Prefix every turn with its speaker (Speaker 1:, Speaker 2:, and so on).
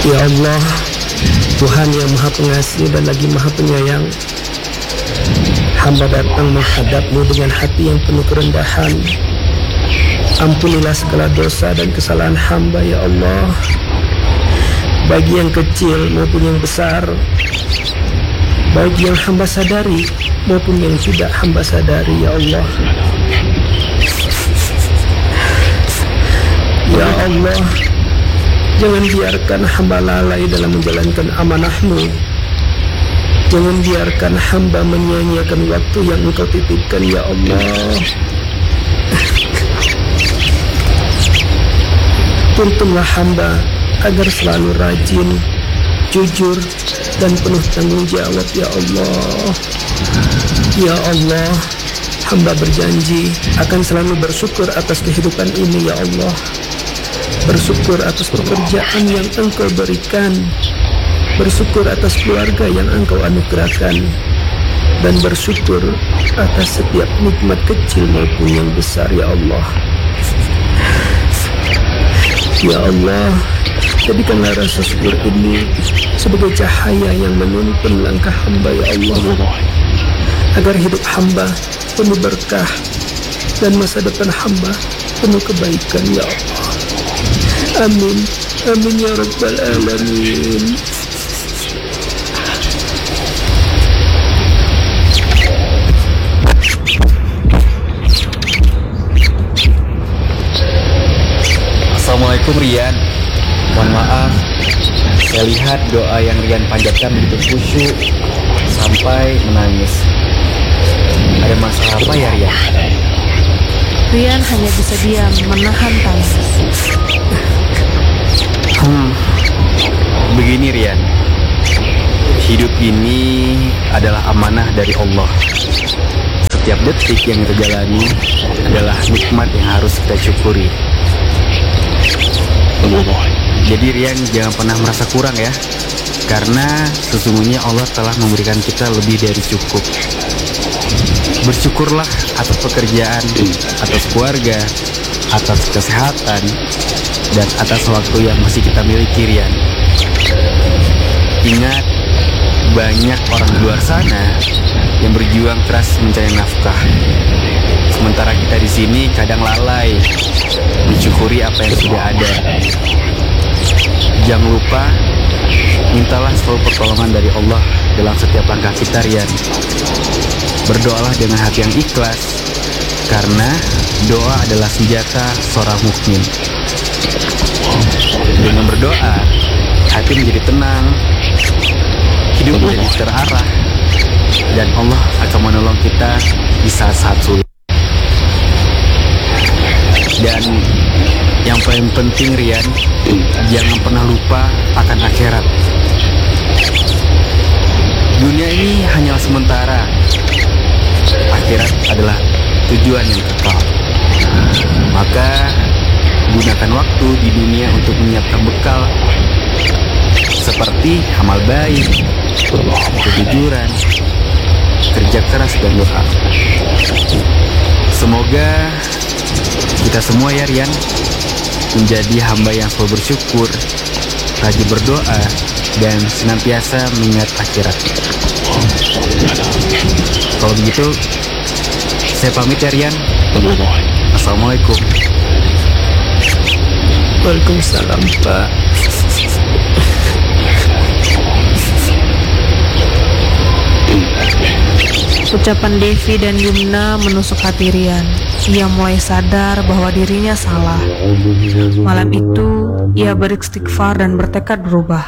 Speaker 1: Ya Allah, Tuhan yang Maha Pengasih dan lagi Maha Penyayang, hamba datang menghadap-Mu dengan hati yang penuh kerendahan. Ampunilah segala dosa dan kesalahan hamba, ya Allah, bagi yang kecil maupun yang besar, bagi yang hamba sadari maupun yang tidak hamba sadari, ya Allah. Ya Allah, jangan biarkan hamba lalai dalam menjalankan amanah-Mu. Jangan biarkan hamba menyia-nyiakan waktu yang Engkau titipkan, ya Allah. Tuntunlah hamba agar selalu rajin, jujur, dan penuh tanggung jawab, ya Allah. Ya Allah, hamba berjanji akan selalu bersyukur atas kehidupan ini, ya Allah. Bersyukur atas pekerjaan yang Engkau berikan, bersyukur atas keluarga yang Engkau anugerahkan, dan bersyukur atas setiap nikmat kecil maupun yang besar, ya Allah. Ya Allah, jadikanlah rasa syukur ini sebagai cahaya yang menuntun langkah hamba, ya Allah, agar hidup hamba penuh berkah dan masa depan hamba penuh kebaikan, ya Allah. Amin, amin ya rabbal alamin.
Speaker 2: Assalamualaikum Rian, mohon maaf, saya lihat doa yang Rian panjatkan begitu khusyuk sampai menangis. Ada masalah apa ya Rian?
Speaker 3: Rian hanya bisa diam menahan tangis.
Speaker 2: Begini Rian, hidup ini adalah amanah dari Allah. Setiap detik yang kita jalani adalah nikmat yang harus kita syukuri. Jadi Rian jangan pernah merasa kurang ya, karena sesungguhnya Allah telah memberikan kita lebih dari cukup. Bersyukurlah atas pekerjaan, atas keluarga, atas kesehatan, dan atas waktu yang masih kita miliki Rian. Ingat, banyak orang di luar sana yang berjuang keras mencari nafkah, sementara kita di sini kadang lalai mensyukuri apa yang sudah ada. Jangan lupa, mintalah selalu pertolongan dari Allah dalam setiap langkah kita Rian. Berdoalah dengan hati yang ikhlas, karena doa adalah senjata seorang mukmin. Dengan berdoa, hati menjadi tenang, hidup menjadi terarah, dan Allah akan menolong kita di saat-saat sulit. Dan yang paling penting Rian, jangan pernah lupa akan akhirat. Dunia ini hanyalah sementara, akhirat adalah tujuan yang kekal. Maka gunakan waktu di dunia untuk menyiapkan bekal, seperti amal baik, kejujuran, kerja keras, dan doa. Semoga kita semua ya Rian menjadi hamba yang selalu bersyukur, rajin berdoa, dan senantiasa mengingat akhirat. Kalau begitu, saya pamit ya Rian. Assalamualaikum.
Speaker 1: Waalaikumsalam, Pak.
Speaker 3: Ucapan Devi dan Yumna menusuk hati Rian. Ia mulai sadar bahwa dirinya salah. Malam itu, ia beristighfar dan bertekad berubah.